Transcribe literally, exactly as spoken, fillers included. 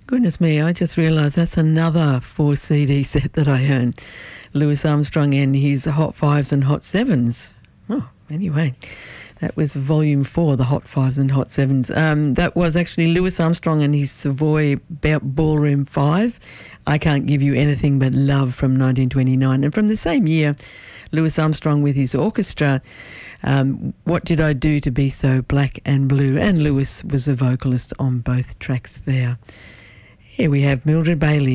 Goodness me, I just realised that's another four C D set that I own. Louis Armstrong and his Hot Fives and Hot Sevens. Oh, anyway, that was volume four, the Hot Fives and Hot Sevens. Um, that was actually Louis Armstrong and his Savoy Ba- Ballroom Five. I Can't Give You Anything But Love from nineteen twenty-nine. And from the same year, Louis Armstrong with his orchestra, um, What Did I Do to Be So Black and Blue? And Louis was the vocalist on both tracks there. Here we have Mildred Bailey.